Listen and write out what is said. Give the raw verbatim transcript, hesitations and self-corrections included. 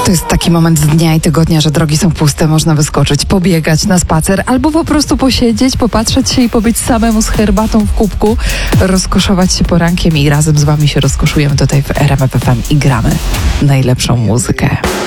To jest taki moment z dnia i tygodnia, że drogi są puste, można wyskoczyć, pobiegać na spacer albo po prostu posiedzieć, popatrzeć się i pobyć samemu z herbatą w kubku, rozkoszować się porankiem i razem z wami się rozkoszujemy tutaj w R M F F M i gramy najlepszą muzykę.